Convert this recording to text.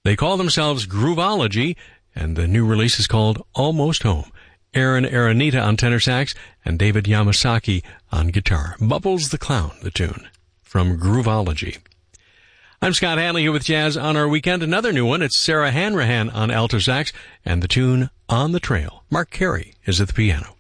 They call themselves Groovology, and the new release is called Almost Home. Aaron Aranita on tenor sax and David Yamasaki on guitar. Bubbles the Clown, the tune from Groovology. I'm Scott Hanley here with Jazz on Our Weekend. Another new one, it's Sarah Hanrahan on alto sax and the tune On the Trail. Mark Carey is at the piano.